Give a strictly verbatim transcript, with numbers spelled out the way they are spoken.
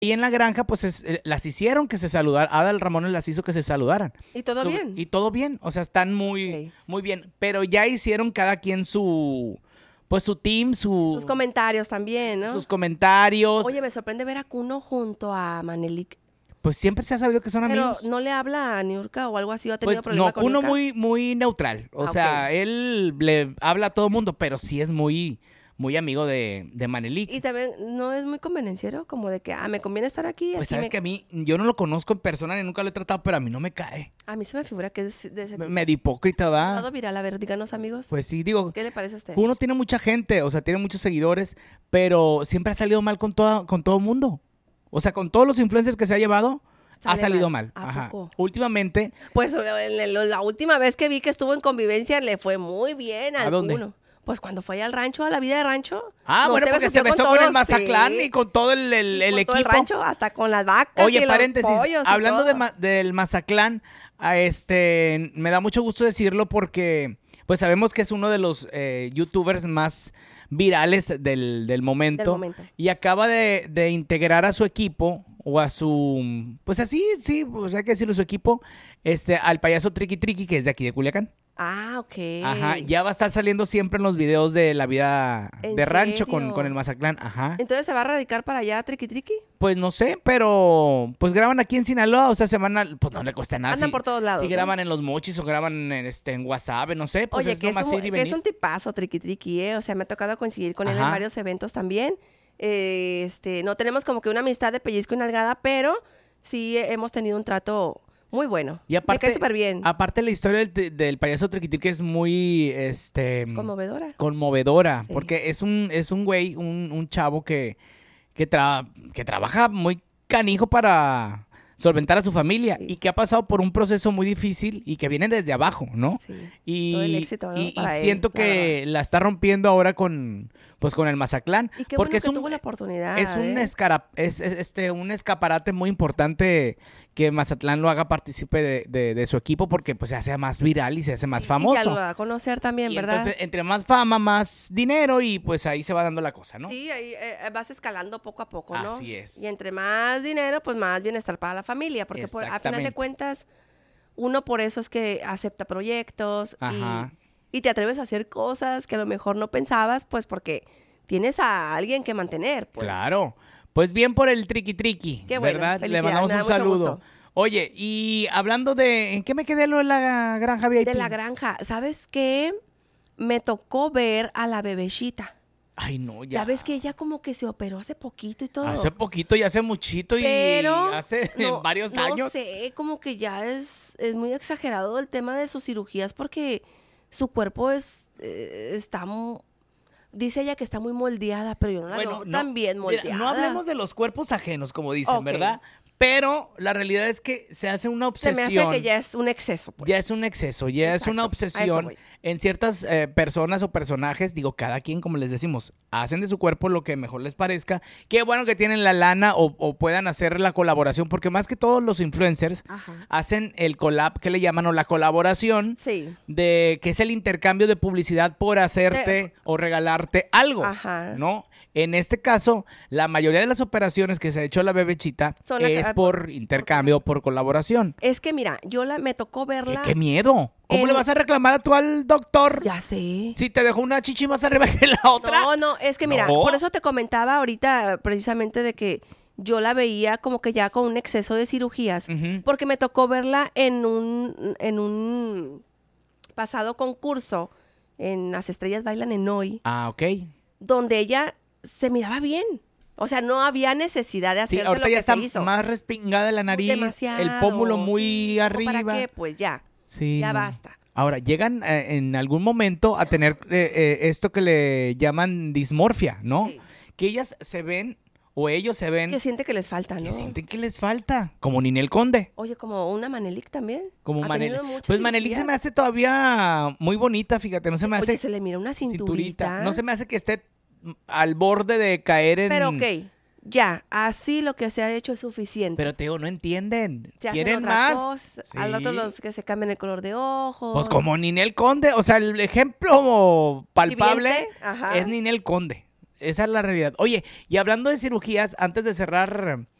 Y en la granja, pues, es, eh, las hicieron que se saludaran. Adal Ramones las hizo que se saludaran. ¿Y todo Su- bien? Y todo bien. O sea, están muy, Ok. muy bien. Pero ya hicieron cada quien su, pues, su team, su, Sus comentarios también, ¿no? sus comentarios. Oye, me sorprende ver a Kuno junto a Manelik. Pues siempre se ha sabido que son Pero amigos. no le habla a Niurka o algo así, ¿o ha tenido Pues, problema no, con uno Niurka? muy, muy neutral. O Ah, sea, ok. él le habla a todo mundo, pero sí es muy, muy amigo de, de Manelik. Y también no es muy convenenciero, como de que, ah, me conviene estar aquí. Pues aquí sabes me... que a mí, yo no lo conozco en persona ni nunca lo he tratado, pero a mí no me cae. A mí se me figura que es de ese Me- tipo. Medio hipócrita, ¿verdad? Todo viral, a ver, díganos, amigos. Pues sí, digo, ¿Qué le parece a usted? uno tiene mucha gente, o sea, tiene muchos seguidores, pero siempre ha salido mal con todo, con todo mundo. O sea, con todos los influencers que se ha llevado, ha Sale salido mal. mal. ¿A Ajá. poco? Últimamente, Pues la, la- la última vez que vi que estuvo en convivencia le fue muy bien al ¿A dónde? Kuno. Pues cuando fue allá al rancho, a la vida de rancho. ah, no bueno, se porque besuqueó se besó con, el todos, Mazatlán sí. y con todo el, el- Y el con equipo. todo el rancho, hasta con las vacas y Oye, los paréntesis, pollos y hablando de todo. ma- del Mazatlán, a este, me da mucho gusto decirlo porque pues sabemos que es uno de los eh, youtubers más virales del, del momento. Del momento. Y acaba de, de integrar a su equipo o a su, pues así, sí, pues hay que decirlo, su equipo, este, al payaso Triqui Triqui, que es de aquí de Culiacán. Ah, ok. Ajá, ya va a estar saliendo siempre en los videos de la vida ¿En de rancho con, serio? con el Mazatlán. Ajá. Entonces se va a radicar para allá, Triqui Triqui. Pues no sé, pero pues graban aquí en Sinaloa, o sea, se van a, pues no le cuesta nada. Andan si, por todos lados, Si ¿no? graban en Los Mochis o graban en, este, en Guasave, no sé, pues Oye, es que es, nomás un, ir y que es venir. un tipazo, Triqui Triqui, ¿eh? O sea, me ha tocado coincidir con él en Ajá. varios eventos también. Eh, este, no tenemos como que una amistad de pellizco y nalgada, pero sí hemos tenido un trato muy bueno. Y aparte, me cae súper bien. aparte la historia del, del payaso Triquitriqui es muy, este... Conmovedora. conmovedora, Sí. porque es un, es un güey, un, un chavo que, que, tra- que trabaja muy canijo para solventar a su familia Sí. y que ha pasado por un proceso muy difícil y que viene desde abajo, ¿no? Sí. Y, Todo el éxito, ¿no? y- y Para él, siento la que la está rompiendo ahora con, pues, con el Mazatlán. Y qué porque bueno es que un, tuvo la oportunidad. es un ¿eh? escara- es, es, este, un escaparate muy importante que Mazatlán lo haga partícipe de, de- de su equipo porque pues se hace más viral y se hace más Y famoso. que lo da a conocer también, Y ¿verdad? entonces, entre más fama, más dinero y pues ahí se va dando la cosa, ¿no? Sí, ahí eh, vas escalando poco a poco, ¿no? Así es. Y entre más dinero, pues más bienestar para la familia, porque por, a final de Exactamente. cuentas, uno por eso es que acepta proyectos y, Ajá. y te atreves a hacer cosas que a lo mejor no pensabas, pues porque tienes a alguien que mantener, pues. Claro. Pues bien por el triqui triqui, Qué bueno, ¿verdad? Le felicidades, mandamos me da un mucho saludo. gusto. Oye, y hablando de... ¿En qué me quedé lo de la granja V I P? De la granja, ¿sabes qué? Me tocó ver a la bebecita. Ay, no, Ya. ya. ves que ella como que se operó hace poquito y todo. Hace poquito y hace muchito y Pero hace no, varios no años. sé, como que ya es, es muy exagerado el tema de sus cirugías porque su cuerpo es eh, está mu- dice ella que está muy moldeada, pero yo no la veo tan bien mira, moldeada. no hablemos de los cuerpos ajenos, como dicen, Ok. ¿verdad? Pero la realidad es que se hace una Se obsesión. me hace que ya es un exceso, pues. Ya es un exceso, ya es Exacto, una a eso obsesión voy. en ciertas eh, personas o personajes. Digo, cada quien, como les decimos, hacen de su cuerpo lo que mejor les parezca. Qué bueno que tienen la lana o, o puedan hacer la colaboración, porque más que todos los influencers Ajá. hacen el collab, que le llaman, o la colaboración, Sí. de que es el intercambio de publicidad por hacerte De- o regalarte algo, Ajá. ¿no? En este caso, la mayoría de las operaciones que se ha hecho la bebechita Son la- es ah, por por- intercambio, por colaboración. Es que mira, yo la me tocó ¿Qué, verla. qué miedo? ¿Cómo El- le vas a reclamar a tú al doctor Ya sé. si te dejó una chichi más arriba que la otra? No, no, es que mira, No. por eso te comentaba ahorita precisamente de que yo la veía como que ya con un exceso de cirugías, Ujú. porque me tocó verla en un, en un pasado concurso en Las Estrellas Bailan en Hoy, Ah, ok. donde ella se miraba bien. O sea, no había necesidad de Sí, hacerse ahorita lo ya que está se hizo. más respingada la nariz, Demasiado, el pómulo muy sí, arriba. ¿para qué? Pues ya, Sí, ya no. basta. Ahora, llegan eh, en algún momento a tener eh, eh, esto que le llaman dismorfia, ¿no? Sí. Que ellas se ven, o ellos se ven, Que siente que les falta, ¿no? que sienten que les falta, como Ninel Conde. Oye, como una Manelik también. Como Ha Manelik. tenido muchas Pues Manelik se me cirugías. hace todavía muy bonita, fíjate, no se me hace Oye, se le mira una cinturita. No se me hace que esté mm, al borde de caer en... Pero ok, ya, así lo que se ha hecho es suficiente. Pero te digo, no entienden. Se hacen Quieren otra más. cosa, Al otro Sí. los que se cambian el color de ojos. Pues como Ninel Conde, o sea, el ejemplo palpable Viviente, ajá. es Ninel Conde. Esa es la realidad. Oye, y hablando de cirugías, antes de cerrar